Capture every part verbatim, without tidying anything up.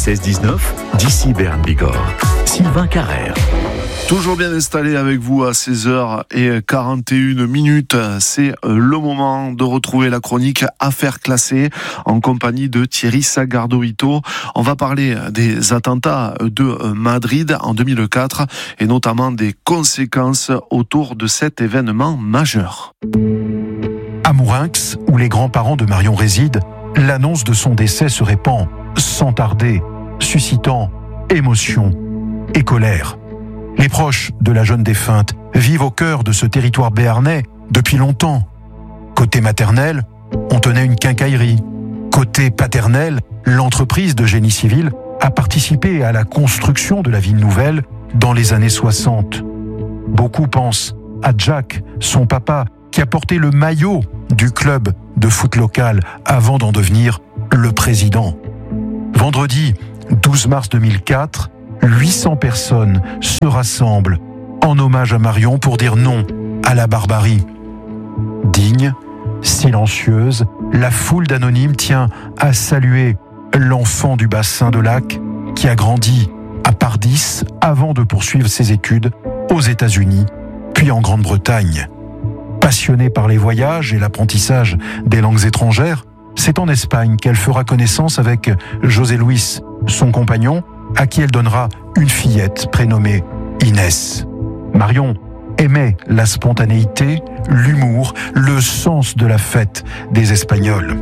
seize dix-neuf, d'ici Berne Bigorre. Sylvain Carrère. Toujours bien installé avec vous à seize heures quarante et une minutes. C'est le moment de retrouver la chronique Affaires classées en compagnie de Thierry Sagardorito. On va parler des attentats de Madrid en deux mille quatre et notamment des conséquences autour de cet événement majeur. À Mourinx, où les grands-parents de Marion résident, l'annonce de son décès se répand sans tarder, suscitant émotion et colère. Les proches de la jeune défunte vivent au cœur de ce territoire béarnais depuis longtemps. Côté maternel, on tenait une quincaillerie. Côté paternel, l'entreprise de génie civil a participé à la construction de la ville nouvelle dans les années soixante. Beaucoup pensent à Jack, son papa, qui a porté le maillot du club de foot local avant d'en devenir le président. Vendredi douze mars deux mille quatre, huit cents personnes se rassemblent en hommage à Marion pour dire non à la barbarie. Digne, silencieuse, la foule d'anonymes tient à saluer l'enfant du bassin de Lac qui a grandi à Pardis avant de poursuivre ses études aux États-Unis, puis en Grande-Bretagne. Passionnée par les voyages et l'apprentissage des langues étrangères, c'est en Espagne qu'elle fera connaissance avec José Luis, son compagnon, à qui elle donnera une fillette prénommée Inès. Marion aimait la spontanéité, l'humour, le sens de la fête des Espagnols.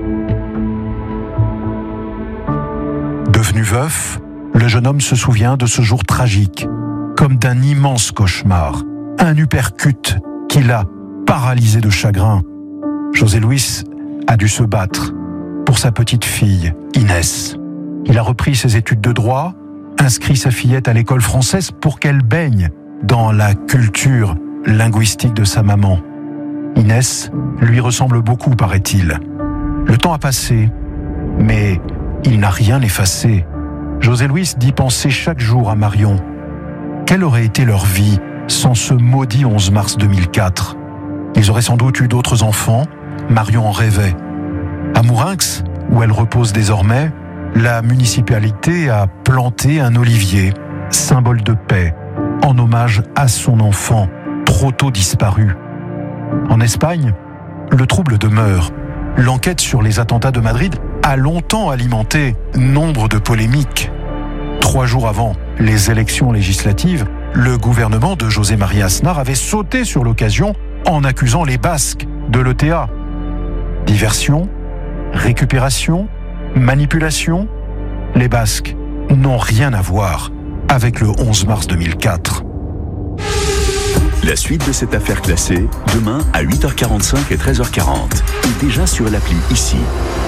Devenu veuf, le jeune homme se souvient de ce jour tragique, comme d'un immense cauchemar, un uppercut qui l'a paralysé de chagrin. José Luis a dû se battre pour sa petite fille, Inès. Il a repris ses études de droit, inscrit sa fillette à l'école française pour qu'elle baigne dans la culture linguistique de sa maman. Inès lui ressemble beaucoup, paraît-il. Le temps a passé, mais il n'a rien effacé. José Luis dit penser chaque jour à Marion. Quelle aurait été leur vie sans ce maudit onze mars deux mille quatre ? Ils auraient sans doute eu d'autres enfants, Marion en rêvait. À Mourinx, où elle repose désormais, la municipalité a planté un olivier, symbole de paix, en hommage à son enfant, trop tôt disparu. En Espagne, le trouble demeure. L'enquête sur les attentats de Madrid a longtemps alimenté nombre de polémiques. Trois jours avant les élections législatives, le gouvernement de José María Aznar avait sauté sur l'occasion en accusant les Basques de l'E T A. Diversion, récupération, manipulation, les Basques n'ont rien à voir avec le onze mars deux mille quatre. La suite de cette affaire classée, demain à huit heures quarante-cinq et treize heures quarante. Et déjà sur l'appli ici.